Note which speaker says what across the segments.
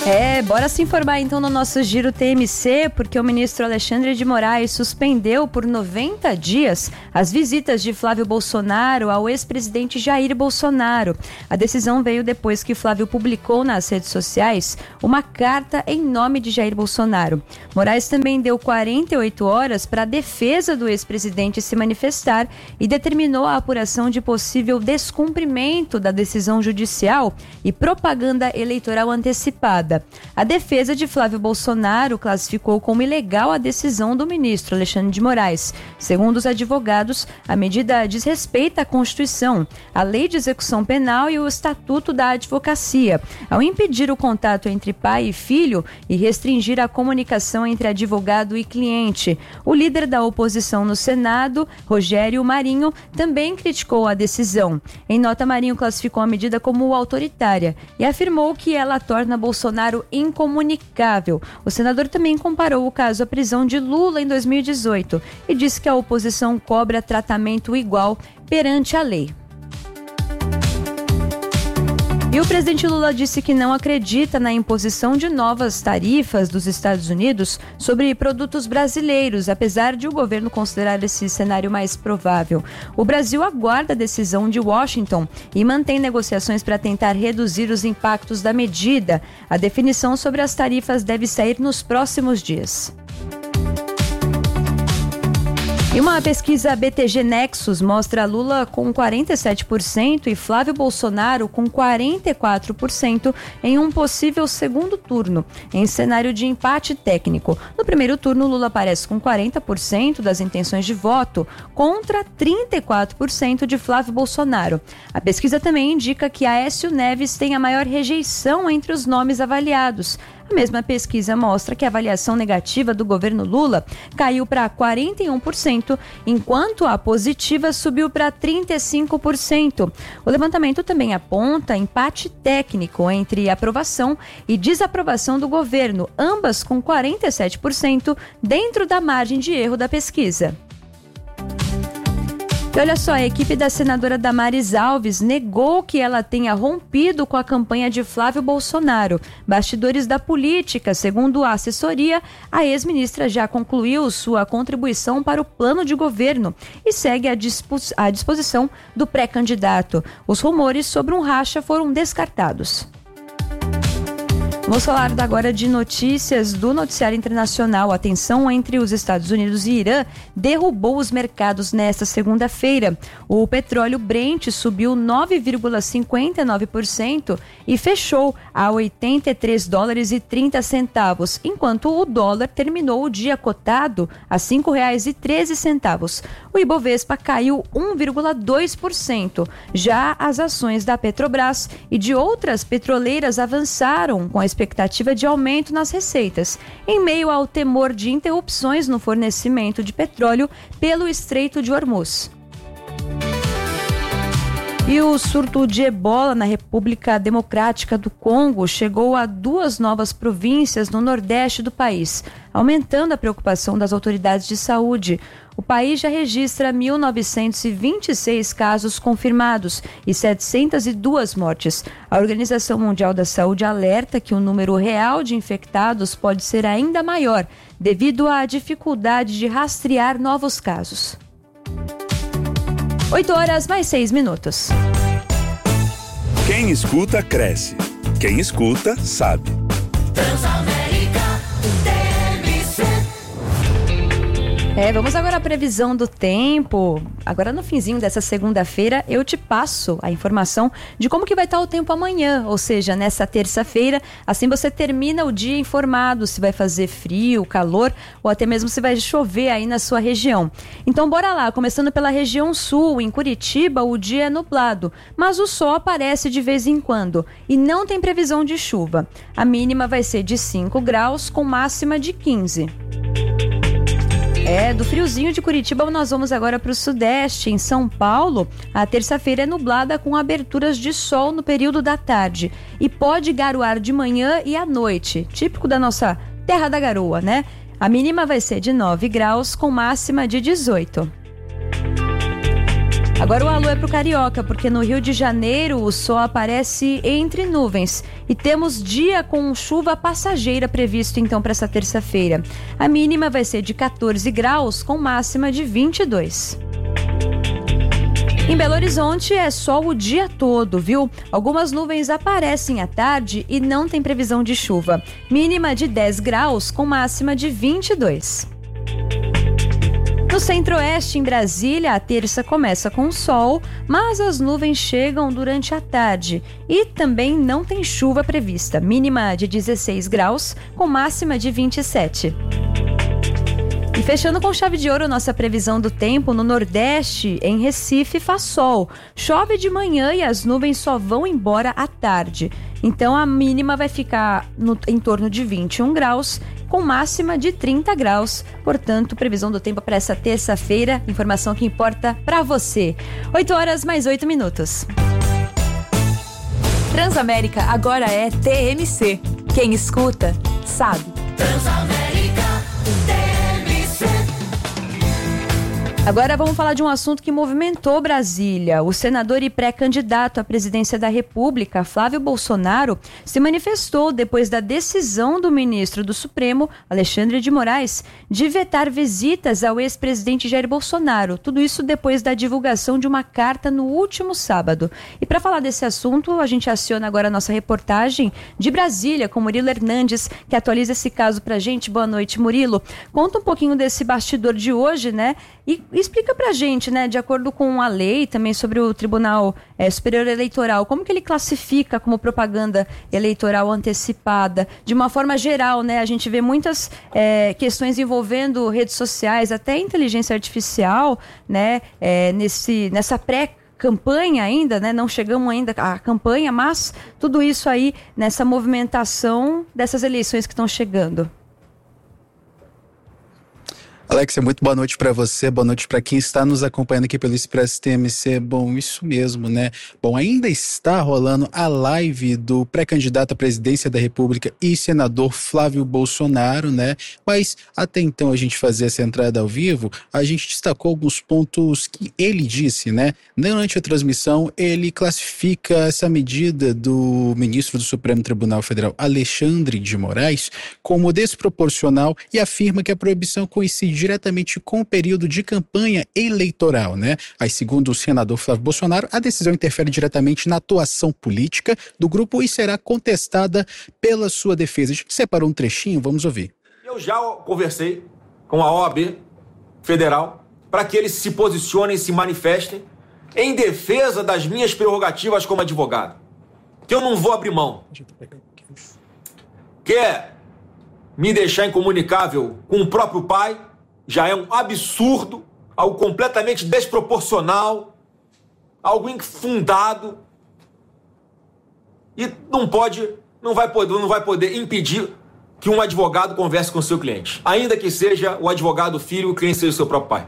Speaker 1: Bora se informar então no nosso Giro TMC, porque o ministro Alexandre de Moraes suspendeu por 90 dias as visitas de Flávio Bolsonaro ao ex-presidente Jair Bolsonaro. A decisão veio depois que Flávio publicou nas redes sociais uma carta em nome de Jair Bolsonaro. Moraes também deu 48 horas para a defesa do ex-presidente se manifestar e determinou a apuração de possível descumprimento da decisão judicial e propaganda eleitoral antecipada. A defesa de Flávio Bolsonaro classificou como ilegal a decisão do ministro Alexandre de Moraes. Segundo os advogados, a medida desrespeita a Constituição, a Lei de Execução Penal e o Estatuto da Advocacia, ao impedir o contato entre pai e filho e restringir a comunicação entre advogado e cliente. O líder da oposição no Senado, Rogério Marinho, também criticou a decisão. Em nota, Marinho classificou a medida como autoritária e afirmou que ela torna Bolsonaro incomunicável. O senador também comparou o caso à prisão de Lula em 2018 e disse que a oposição cobra tratamento igual perante a lei. E o presidente Lula disse que não acredita na imposição de novas tarifas dos Estados Unidos sobre produtos brasileiros, apesar de o governo considerar esse cenário mais provável. O Brasil aguarda a decisão de Washington e mantém negociações para tentar reduzir os impactos da medida. A definição sobre as tarifas deve sair nos próximos dias. E uma pesquisa BTG Nexus mostra Lula com 47% e Flávio Bolsonaro com 44% em um possível segundo turno, em cenário de empate técnico. No primeiro turno, Lula aparece com 40% das intenções de voto contra 34% de Flávio Bolsonaro. A pesquisa também indica que Aécio Neves tem a maior rejeição entre os nomes avaliados. A mesma pesquisa mostra que a avaliação negativa do governo Lula caiu para 41%, enquanto a positiva subiu para 35%. O levantamento também aponta empate técnico entre aprovação e desaprovação do governo, ambas com 47% dentro da margem de erro da pesquisa. E olha só, a equipe da senadora Damares Alves negou que ela tenha rompido com a campanha de Flávio Bolsonaro. Bastidores da política, segundo a assessoria, a ex-ministra já concluiu sua contribuição para o plano de governo e segue à disposição do pré-candidato. Os rumores sobre um racha foram descartados. Vamos falar agora de notícias do noticiário internacional. A tensão entre os Estados Unidos e Irã derrubou os mercados nesta segunda-feira. O petróleo Brent subiu 9,59% e fechou a $83,30, enquanto o dólar terminou o dia cotado a R$ 5,13. O Ibovespa caiu 1,2%. Já as ações da Petrobras e de outras petroleiras avançaram com a expectativa de aumento nas receitas, em meio ao temor de interrupções no fornecimento de petróleo pelo Estreito de Hormuz. E o surto de ebola na República Democrática do Congo chegou a 2 novas províncias no nordeste do país, aumentando a preocupação das autoridades de saúde. O país já registra 1.926 casos confirmados e 702 mortes. A Organização Mundial da Saúde alerta que o número real de infectados pode ser ainda maior, devido à dificuldade de rastrear novos casos. 8h mais 6 minutos.
Speaker 2: Quem escuta, cresce. Quem escuta, sabe.
Speaker 1: Vamos agora à previsão do tempo. Agora no finzinho dessa segunda-feira eu te passo a informação de como que vai estar o tempo amanhã, ou seja, nessa terça-feira. Assim você termina o dia informado se vai fazer frio, calor ou até mesmo se vai chover aí na sua região. Então bora lá, começando pela região sul. Em Curitiba o dia é nublado, mas o sol aparece de vez em quando e não tem previsão de chuva. A mínima vai ser de 5 graus com máxima de 15. Do friozinho de Curitiba nós vamos agora para o sudeste. Em São Paulo, a terça-feira é nublada com aberturas de sol no período da tarde e pode garoar de manhã e à noite, típico da nossa terra da garoa, né? A mínima vai ser de 9 graus com máxima de 18. Agora o alô é pro Carioca, porque no Rio de Janeiro o sol aparece entre nuvens e temos dia com chuva passageira previsto então para essa terça-feira. A mínima vai ser de 14 graus com máxima de 22. Em Belo Horizonte é sol o dia todo, viu? Algumas nuvens aparecem à tarde e não tem previsão de chuva. Mínima de 10 graus com máxima de 22. No Centro-Oeste, em Brasília, a terça começa com sol, mas as nuvens chegam durante a tarde e também não tem chuva prevista. Mínima de 16 graus, com máxima de 27. E fechando com chave de ouro nossa previsão do tempo, no Nordeste, em Recife, faz sol. Chove de manhã e as nuvens só vão embora à tarde. Então a mínima vai ficar em torno de 21 graus, com máxima de 30 graus. Portanto, previsão do tempo para essa terça-feira, informação que importa para você. 8 horas mais 8 minutos.
Speaker 3: Transamérica agora é TMC. Quem escuta, sabe.
Speaker 4: Transamérica TMC.
Speaker 1: Agora vamos falar de um assunto que movimentou Brasília. O senador e pré-candidato à presidência da República, Flávio Bolsonaro, se manifestou depois da decisão do ministro do Supremo, Alexandre de Moraes, de vetar visitas ao ex-presidente Jair Bolsonaro. Tudo isso depois da divulgação de uma carta no último sábado. E para falar desse assunto, a gente aciona agora a nossa reportagem de Brasília com Murilo Hernandes, que atualiza esse caso pra gente. Boa noite, Murilo. Conta um pouquinho desse bastidor de hoje, né? E explica pra gente, né, de acordo com a lei, também sobre o Tribunal Superior Eleitoral, como que ele classifica como propaganda eleitoral antecipada? De uma forma geral, né, a gente vê muitas questões envolvendo redes sociais, até inteligência artificial, né, nessa pré-campanha ainda, né, não chegamos ainda à campanha, mas tudo isso aí nessa movimentação dessas eleições que estão chegando.
Speaker 5: Alexia, muito boa noite para você, boa noite para quem está nos acompanhando aqui pelo Expresso TMC. Bom, isso mesmo, né? Bom, ainda está rolando a live do pré-candidato à presidência da República e senador Flávio Bolsonaro, né? Mas até então a gente fazer essa entrada ao vivo, a gente destacou alguns pontos que ele disse, né? Durante a transmissão, ele classifica essa medida do ministro do Supremo Tribunal Federal, Alexandre de Moraes, como desproporcional e afirma que a proibição coincide diretamente com o período de campanha eleitoral, né? Aí, segundo o senador Flávio Bolsonaro, a decisão interfere diretamente na atuação política do grupo e será contestada pela sua defesa. A gente separou um trechinho, vamos ouvir.
Speaker 6: Eu já conversei com a OAB Federal para que eles se posicionem, se manifestem em defesa das minhas prerrogativas como advogado, que eu não vou abrir mão. Quer me deixar incomunicável com o próprio pai? Já é um absurdo, algo completamente desproporcional, algo infundado. E não vai poder impedir que um advogado converse com o seu cliente. Ainda que seja o advogado filho e o cliente seja o seu próprio pai.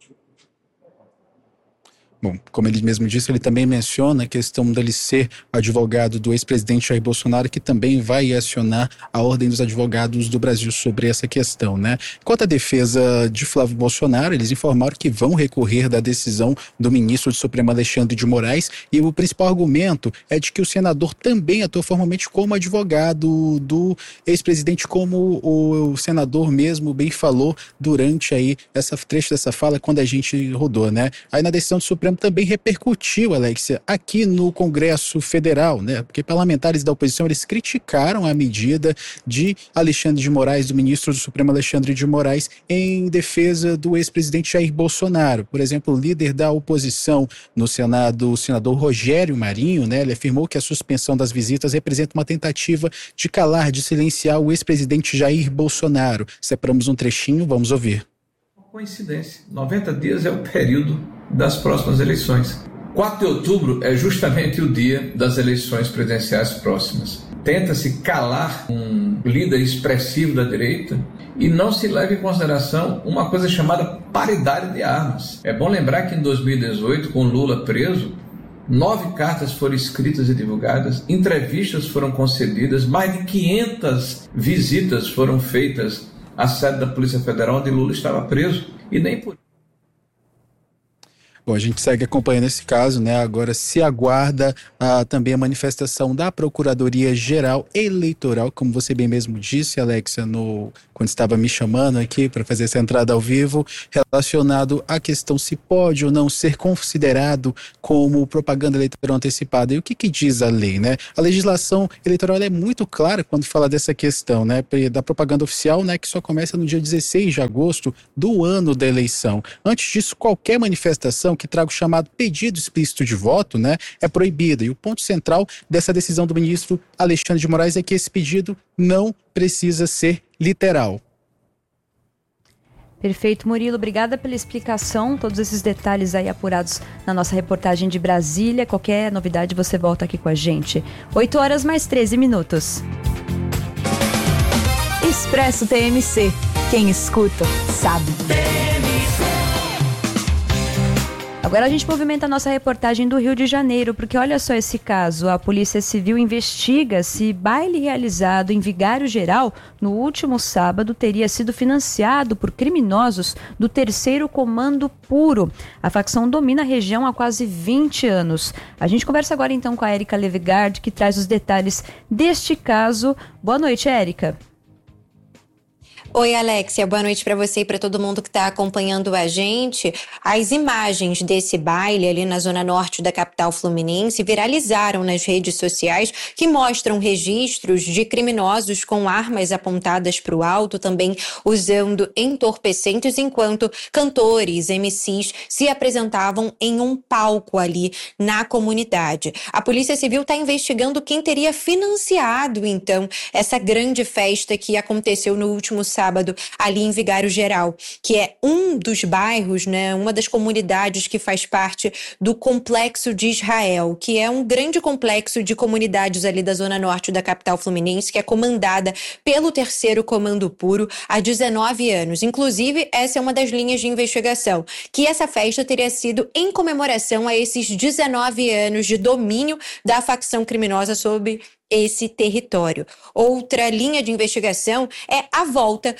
Speaker 5: Bom, como ele mesmo disse, ele também menciona a questão dele ser advogado do ex-presidente Jair Bolsonaro, que também vai acionar a Ordem dos Advogados do Brasil sobre essa questão, né? Quanto à defesa de Flávio Bolsonaro, eles informaram que vão recorrer da decisão do ministro do Supremo Alexandre de Moraes, e o principal argumento é de que o senador também atua formalmente como advogado do ex-presidente, como o senador mesmo bem falou durante aí essa trecho dessa fala quando a gente rodou, né? Aí na decisão do Supremo também repercutiu, Alexia, aqui no Congresso Federal, né? Porque parlamentares da oposição, eles criticaram a medida de Alexandre de Moraes, do ministro do Supremo Alexandre de Moraes, em defesa do ex-presidente Jair Bolsonaro. Por exemplo, o líder da oposição no Senado, o senador Rogério Marinho, né? Ele afirmou que a suspensão das visitas representa uma tentativa de calar, de silenciar o ex-presidente Jair Bolsonaro. Separamos um trechinho, vamos ouvir.
Speaker 7: Coincidência, 90 dias é o período das próximas eleições. 4 de outubro é justamente o dia das eleições presidenciais próximas. Tenta-se calar um líder expressivo da direita e não se leva em consideração uma coisa chamada paridade de armas. É bom lembrar que em 2018, com Lula preso, 9 cartas foram escritas e divulgadas, entrevistas foram concedidas, mais de 500 visitas foram feitas à sede da Polícia Federal, onde Lula estava preso, e nem por...
Speaker 5: Bom, a gente segue acompanhando esse caso, né? Agora se aguarda também a manifestação da Procuradoria-Geral Eleitoral, como você bem mesmo disse, Alexia, quando estava me chamando aqui para fazer essa entrada ao vivo, relacionado à questão se pode ou não ser considerado como propaganda eleitoral antecipada. E o que diz a lei, né? A legislação eleitoral é muito clara quando fala dessa questão, né? Da propaganda oficial, né? Que só começa no dia 16 de agosto do ano da eleição. Antes disso, qualquer manifestação que traga o chamado pedido explícito de voto, né, é proibida. E o ponto central dessa decisão do ministro Alexandre de Moraes é que esse pedido não precisa ser literal.
Speaker 1: Perfeito, Murilo. Obrigada pela explicação, todos esses detalhes aí apurados na nossa reportagem de Brasília. Qualquer novidade você volta aqui com a gente. 8 horas mais 13 minutos.
Speaker 3: Expresso TMC. Quem escuta, sabe.
Speaker 1: Agora a gente movimenta a nossa reportagem do Rio de Janeiro, porque olha só esse caso. A Polícia Civil investiga se baile realizado em Vigário Geral no último sábado teria sido financiado por criminosos do 3º Comando Puro. A facção domina a região há quase 20 anos. A gente conversa agora então com a Érica Levegard, que traz os detalhes deste caso. Boa noite, Érica.
Speaker 8: Oi, Alexia, boa noite para você e para todo mundo que está acompanhando a gente. As imagens desse baile ali na zona norte da capital fluminense viralizaram nas redes sociais, que mostram registros de criminosos com armas apontadas para o alto, também usando entorpecentes, enquanto cantores, MCs, se apresentavam em um palco ali na comunidade. A Polícia Civil está investigando quem teria financiado, então, essa grande festa que aconteceu no último sábado ali em Vigário Geral, que é um dos bairros, né, uma das comunidades que faz parte do Complexo de Israel, que é um grande complexo de comunidades ali da zona norte da capital fluminense, que é comandada pelo 3º Comando Puro há 19 anos. Inclusive, essa é uma das linhas de investigação, que essa festa teria sido em comemoração a esses 19 anos de domínio da facção criminosa sobre esse território. Outra linha de investigação é a volta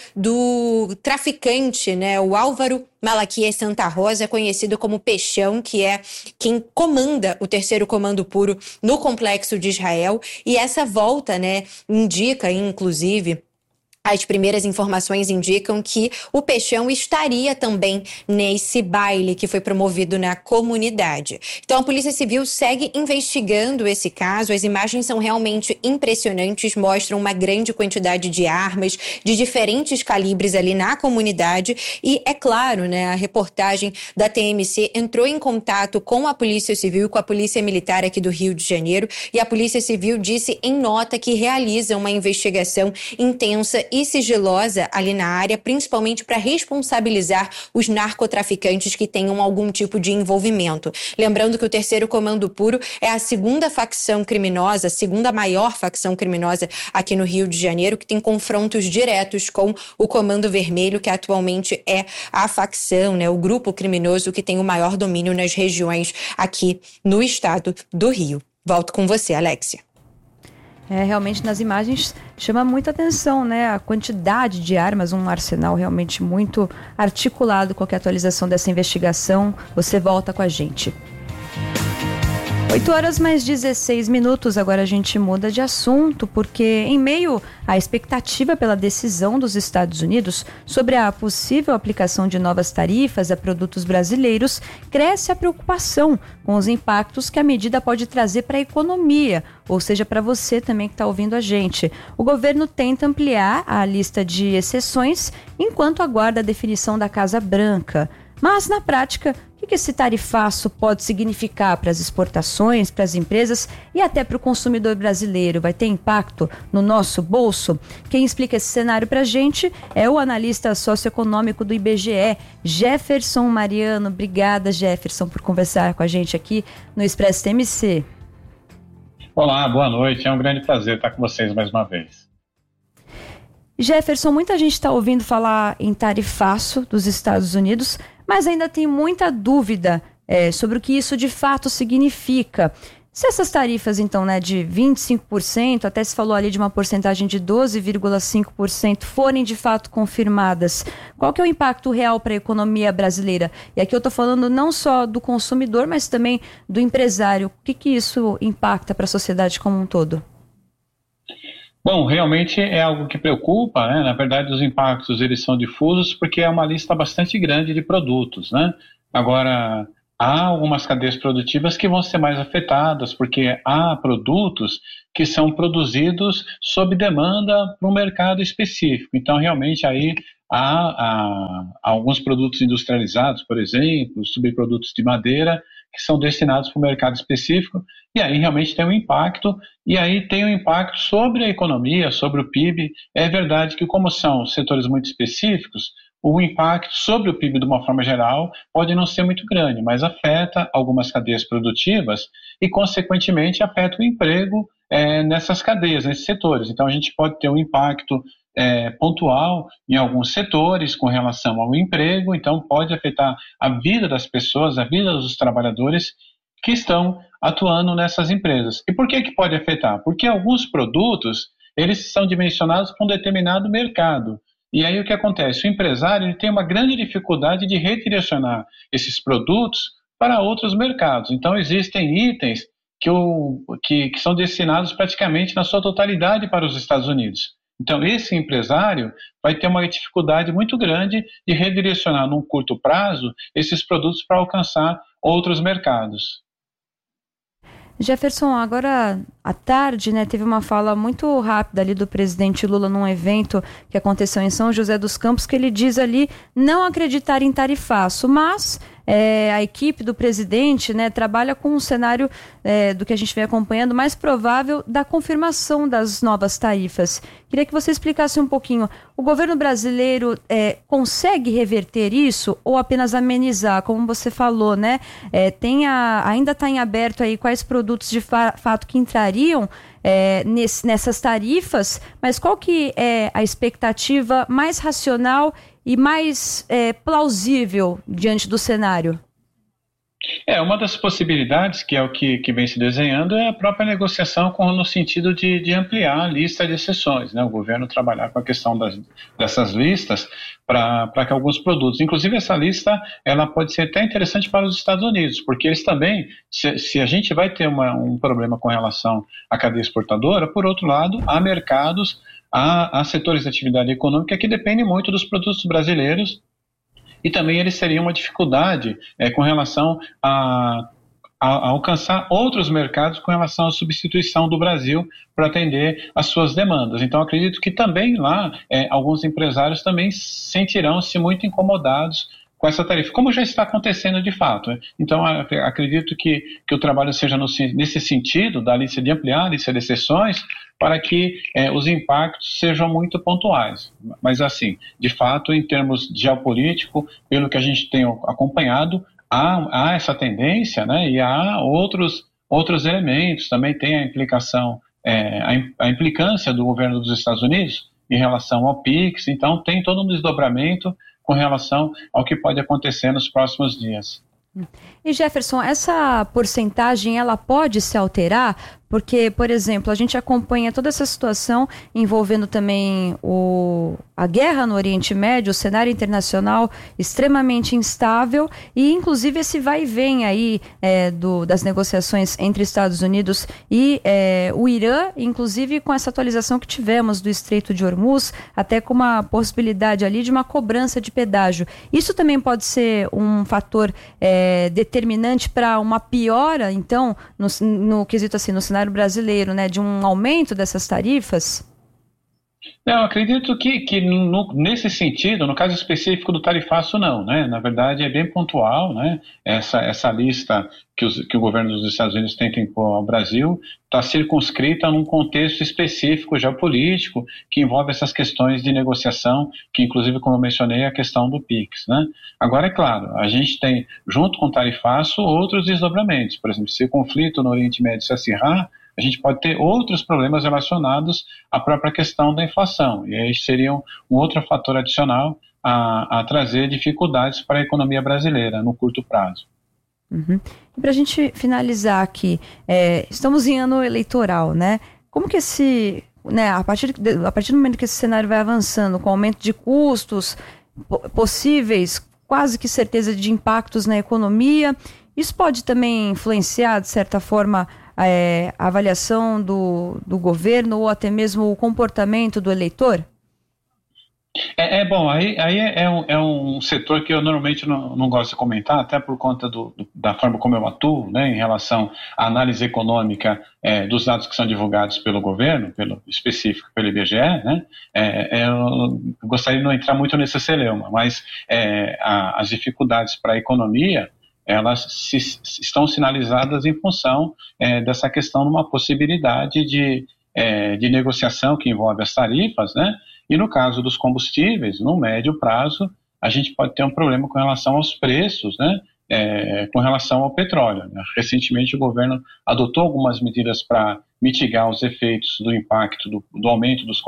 Speaker 8: do traficante, né, o Álvaro Malaquias Santa Rosa, conhecido como Peixão, que é quem comanda o 3º Comando Puro no Complexo de Israel. E essa volta, né, indica, inclusive, as primeiras informações indicam que o Peixão estaria também nesse baile que foi promovido na comunidade. Então a Polícia Civil segue investigando esse caso. As imagens são realmente impressionantes, mostram uma grande quantidade de armas de diferentes calibres ali na comunidade. E é claro, né, a reportagem da TMC entrou em contato com a Polícia Civil e com a Polícia Militar aqui do Rio de Janeiro. E a Polícia Civil disse em nota que realiza uma investigação intensa e sigilosa ali na área, principalmente para responsabilizar os narcotraficantes que tenham algum tipo de envolvimento. Lembrando que o 3º Comando Puro é a segunda facção criminosa, a segunda maior facção criminosa aqui no Rio de Janeiro, que tem confrontos diretos com o Comando Vermelho, que atualmente é a facção, né, o grupo criminoso que tem o maior domínio nas regiões aqui no estado do Rio. Volto com você, Alexia.
Speaker 1: Realmente nas imagens chama muita atenção, né? A quantidade de armas, um arsenal realmente muito articulado. Qualquer atualização dessa investigação, você volta com a gente. 8 horas mais 16 minutos, agora a gente muda de assunto, porque em meio à expectativa pela decisão dos Estados Unidos sobre a possível aplicação de novas tarifas a produtos brasileiros, cresce a preocupação com os impactos que a medida pode trazer para a economia, ou seja, para você também que está ouvindo a gente. O governo tenta ampliar a lista de exceções enquanto aguarda a definição da Casa Branca. Mas, na prática, o que esse tarifaço pode significar para as exportações, para as empresas e até para o consumidor brasileiro? Vai ter impacto no nosso bolso? Quem explica esse cenário para a gente é o analista socioeconômico do IBGE, Jefferson Mariano. Obrigada, Jefferson, por conversar com a gente aqui no Expresso TMC.
Speaker 9: Olá, boa noite. É um grande prazer estar com vocês mais uma vez.
Speaker 1: Jefferson, muita gente está ouvindo falar em tarifaço dos Estados Unidos, mas ainda tem muita dúvida sobre o que isso de fato significa. Se essas tarifas, então, né, de 25%, até se falou ali de uma porcentagem de 12,5%, forem de fato confirmadas, qual que é o impacto real para a economia brasileira? E aqui eu estou falando não só do consumidor, mas também do empresário. O que isso impacta para a sociedade como um todo?
Speaker 9: Bom, realmente é algo que preocupa, né? Na verdade, os impactos eles são difusos porque é uma lista bastante grande de produtos, né? Agora, há algumas cadeias produtivas que vão ser mais afetadas porque há produtos que são produzidos sob demanda para um mercado específico. Então, realmente, aí há alguns produtos industrializados, por exemplo, subprodutos de madeira, que são destinados para um mercado específico, e aí realmente tem um impacto, e aí tem um impacto sobre a economia, sobre o PIB. É verdade que, como são setores muito específicos, o impacto sobre o PIB de uma forma geral pode não ser muito grande, mas afeta algumas cadeias produtivas e, consequentemente, afeta o emprego nessas cadeias, nesses setores. Então, a gente pode ter um impacto pontual em alguns setores com relação ao emprego, então pode afetar a vida das pessoas, a vida dos trabalhadores que estão atuando nessas empresas. E por que pode afetar? Porque alguns produtos, eles são dimensionados para um determinado mercado. E aí o que acontece? O empresário ele tem uma grande dificuldade de redirecionar esses produtos para outros mercados. Então existem itens que são destinados praticamente na sua totalidade para os Estados Unidos. Então esse empresário vai ter uma dificuldade muito grande de redirecionar num curto prazo esses produtos para alcançar outros mercados.
Speaker 1: Jefferson, agora à tarde, né, teve uma fala muito rápida ali do presidente Lula num evento que aconteceu em São José dos Campos, que ele diz ali não acreditar em tarifaço, mas a equipe do presidente, né, trabalha com um cenário do que a gente vem acompanhando mais provável da confirmação das novas tarifas. Queria que você explicasse um pouquinho. O governo brasileiro consegue reverter isso ou apenas amenizar? Como você falou, né? Ainda está em aberto aí quais produtos de fato que entrariam nessas tarifas, mas qual que é a expectativa mais racional e mais plausível diante do cenário?
Speaker 9: Uma das possibilidades, que é o que vem se desenhando, é a própria negociação no sentido de ampliar a lista de exceções, né? O governo trabalhar com a questão dessas listas para que alguns produtos, inclusive essa lista, ela pode ser até interessante para os Estados Unidos, porque eles também, se a gente vai ter um problema com relação à cadeia exportadora, por outro lado, há mercados, há setores de atividade econômica que dependem muito dos produtos brasileiros, e também eles teriam uma dificuldade com relação a alcançar outros mercados com relação à substituição do Brasil para atender às suas demandas. Então, acredito que também lá alguns empresários também sentirão-se muito incomodados com essa tarifa, como já está acontecendo de fato. Então, acredito que o trabalho seja nesse sentido, de ampliar a lista de exceções, para que os impactos sejam muito pontuais. Mas, assim, de fato, em termos de geopolítico, pelo que a gente tem acompanhado, há essa tendência, né, e há outros elementos. Também tem a implicação, a implicância do governo dos Estados Unidos em relação ao PIX. Então, tem todo um desdobramento com relação ao que pode acontecer nos próximos dias.
Speaker 1: E Jefferson, essa porcentagem ela pode se alterar? Porque, por exemplo, a gente acompanha toda essa situação envolvendo também a guerra no Oriente Médio, o cenário internacional extremamente instável e, inclusive, esse vai e vem aí das negociações entre Estados Unidos e o Irã, inclusive com essa atualização que tivemos do Estreito de Hormuz, até com uma possibilidade ali de uma cobrança de pedágio. Isso também pode ser um fator determinante para uma piora, então, no quesito assim, no cenário brasileiro, né, de um aumento dessas tarifas?
Speaker 9: Eu acredito que nesse sentido, no caso específico do tarifaço, não, né? Na verdade, é bem pontual, né? Essa lista que o governo dos Estados Unidos tenta impor ao Brasil está circunscrita num contexto específico geopolítico que envolve essas questões de negociação, que inclusive, como eu mencionei, a questão do PIX, né? Agora, é claro, a gente tem, junto com o tarifaço, outros desdobramentos. Por exemplo, se o conflito no Oriente Médio se acirrar, a gente pode ter outros problemas relacionados à própria questão da inflação, e aí seria um outro fator adicional a trazer dificuldades para a economia brasileira no curto prazo.
Speaker 1: Uhum. E para a gente finalizar aqui, estamos em ano eleitoral, né? Como que a partir do momento que esse cenário vai avançando, com aumento de custos possíveis, quase que certeza de impactos na economia, isso pode também influenciar, de certa forma, a avaliação do governo ou até mesmo o comportamento do eleitor?
Speaker 9: Bom, aí é um setor que eu normalmente não gosto de comentar, até por conta da forma como eu atuo, né, em relação à análise econômica dos dados que são divulgados pelo governo, específico pelo IBGE, né, eu gostaria de não entrar muito nesse celeuma, mas as dificuldades para a economia, elas estão sinalizadas em função dessa questão de uma possibilidade de negociação que envolve as tarifas, né? E no caso dos combustíveis, no médio prazo, a gente pode ter um problema com relação aos preços, né? Com relação ao petróleo, né? Recentemente o governo adotou algumas medidas para mitigar os efeitos do impacto do aumento dos